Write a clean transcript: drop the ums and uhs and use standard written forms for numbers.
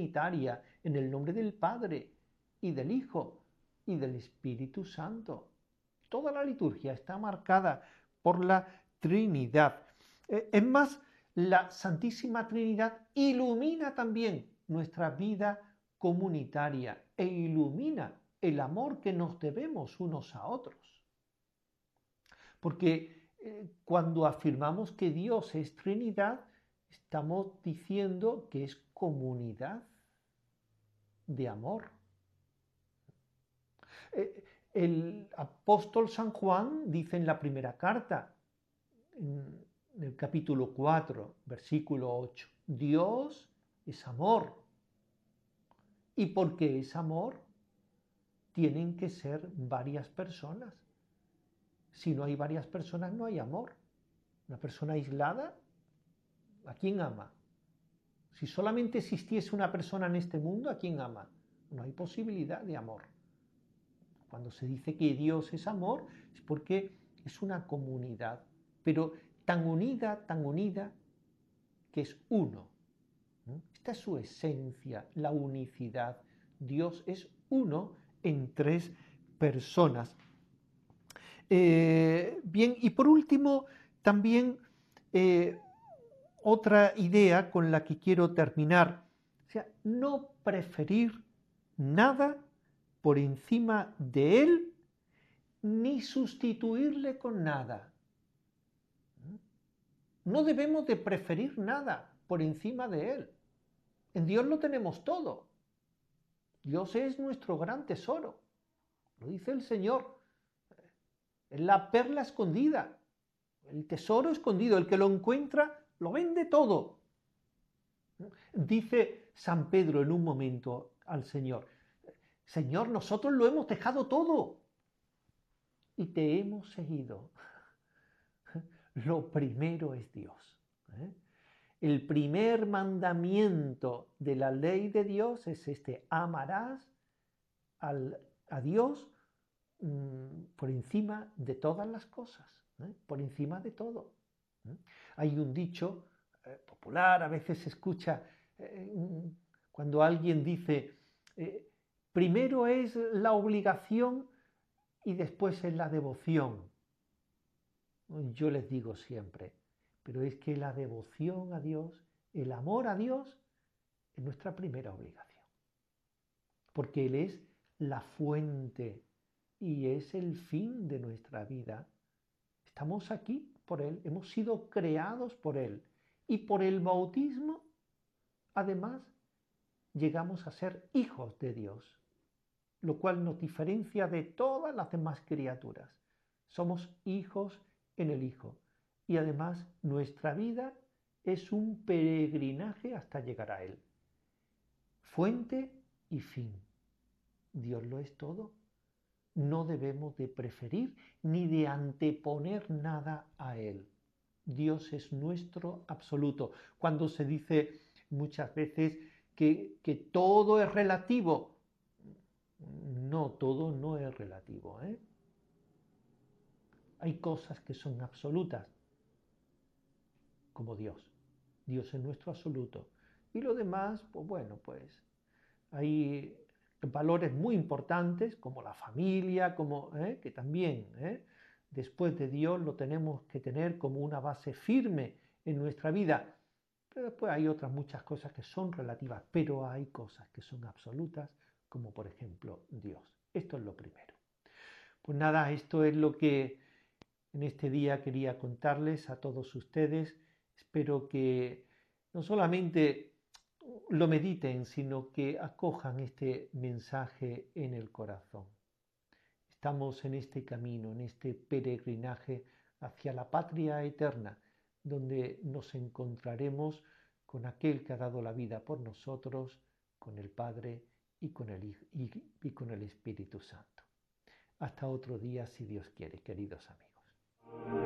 trinitaria, en el nombre del Padre y del Hijo y del Espíritu Santo. Toda la liturgia está marcada por la Trinidad. Es más, la Santísima Trinidad ilumina también nuestra vida comunitaria e ilumina el amor que nos debemos unos a otros. Porque cuando afirmamos que Dios es Trinidad, estamos diciendo que es comunidad de amor. El apóstol San Juan dice en la primera carta, en el capítulo 4, versículo 8, Dios es amor. Y porque es amor, tienen que ser varias personas. Si no hay varias personas, no hay amor. Una persona aislada, ¿a quién ama? Si solamente existiese una persona en este mundo, ¿a quién ama? No hay posibilidad de amor. Cuando se dice que Dios es amor, es porque es una comunidad, pero tan unida, que es uno. Esta es su esencia, la unicidad. Dios es uno en tres personas. Bien, y por último, también otra idea con la que quiero terminar, o sea, no preferir nada por encima de Él, ni sustituirle con nada. No debemos de preferir nada por encima de Él. En Dios lo tenemos todo. Dios es nuestro gran tesoro. Lo dice el Señor. Es la perla escondida, el tesoro escondido. El que lo encuentra lo vende todo. Dice San Pedro en un momento al Señor, Señor, nosotros lo hemos dejado todo y te hemos seguido. Lo primero es Dios. El primer mandamiento de la ley de Dios es este: amarás a Dios por encima de todas las cosas, por encima de todo. Hay un dicho popular, a veces se escucha cuando alguien dice, primero es la obligación y después es la devoción. Yo les digo siempre, pero es que la devoción a Dios, el amor a Dios, es nuestra primera obligación. Porque Él es la fuente y es el fin de nuestra vida. Estamos aquí por Él, hemos sido creados por Él. Y por el bautismo, además, llegamos a ser hijos de Dios, lo cual nos diferencia de todas las demás criaturas. Somos hijos en el Hijo. Y además nuestra vida es un peregrinaje hasta llegar a Él. Fuente y fin. Dios lo es todo. No debemos de preferir ni de anteponer nada a Él. Dios es nuestro absoluto. Cuando se dice muchas veces que todo es relativo, no, todo no es relativo. Hay cosas que son absolutas, como Dios. Dios es nuestro absoluto. Y lo demás, pues bueno, pues hay valores muy importantes, como la familia, que también después de Dios lo tenemos que tener como una base firme en nuestra vida. Pero después hay otras muchas cosas que son relativas, pero hay cosas que son absolutas, como por ejemplo Dios. Esto es lo primero. Pues nada, esto es lo que en este día quería contarles a todos ustedes. Espero que no solamente lo mediten, sino que acojan este mensaje en el corazón. Estamos en este camino, en este peregrinaje hacia la patria eterna, donde nos encontraremos con aquel que ha dado la vida por nosotros, con el Padre y con el Hijo y con el Espíritu Santo. Hasta otro día, si Dios quiere, queridos amigos.